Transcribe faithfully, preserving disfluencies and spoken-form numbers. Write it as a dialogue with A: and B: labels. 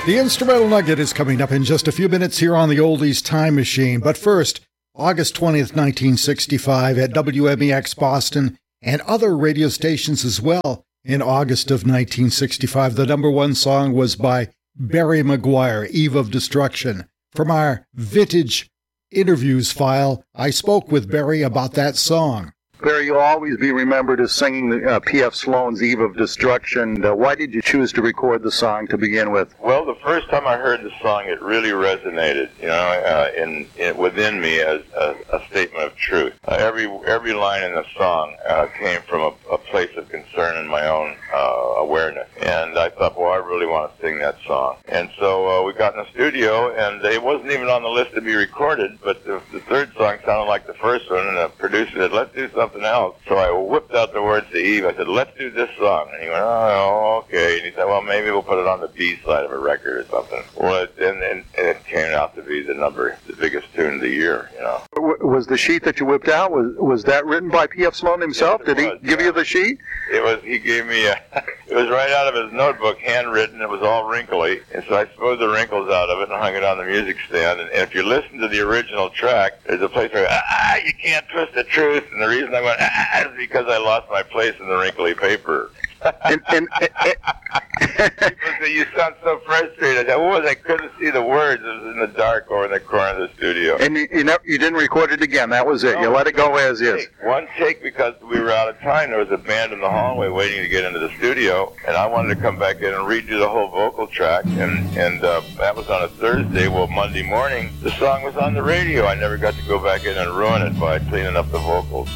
A: The Instrumental Nugget is coming up in just a few minutes here on the Oldies Time Machine. But first, August twentieth, nineteen sixty-five, at W M E X Boston and other radio stations as well. In August of nineteen sixty-five, the number one song was by Barry McGuire, Eve of Destruction. From our vintage interviews file, I spoke with Barry about that song.
B: Barry, you'll always be remembered as singing uh, P F Sloan's Eve of Destruction. Uh, why did you choose to record the song to begin with?
C: Well, the first time I heard the song, it really resonated, you know, uh, in, in within me as a, a statement of truth. Uh, every every line in the song uh, came from a, a place of concern in my own uh, awareness, and I thought, well, I really want to sing that song. And so uh, we got in the studio, and it wasn't even on the list to be recorded, but the, the third song sounded like the first one, and the producer said, let's do something else. So I whipped out the words to Eve. I said, let's do this song. And he went, oh, okay. And he said, well, maybe we'll put it on the B side of a record or something. Well, it, and, and, and it came out to be the number, the biggest tune of the year, you know.
B: Was the sheet that you whipped out, was was that written by P F Sloan himself?
C: Yes,
B: Did he
C: was,
B: give
C: yeah.
B: you the sheet?
C: It was, he gave me a, it was right out of his notebook, handwritten. It was all wrinkly. And so I smoothed the wrinkles out of it and hung it on the music stand. And, and if you listen to the original track, there's a place where, ah, you can't twist the truth. And the reason I went, ah, is because I lost my place in the wrinkly paper.
B: and, and, and,
C: People say, you sound so frustrated. I said, what was I couldn't see the words. It was in the dark over in the corner of the studio.
B: and you, you, never, you didn't record it again. That was it.
C: No,
B: you let it go as
C: take,
B: is.
C: One take because we were out of time. There was a band in the hallway waiting to get into the studio, and I wanted to come back in and redo the whole vocal track, and, and uh, that was on a Thursday. Well, Monday morning, the song was on the radio. I never got to go back in and ruin it by cleaning up the vocals.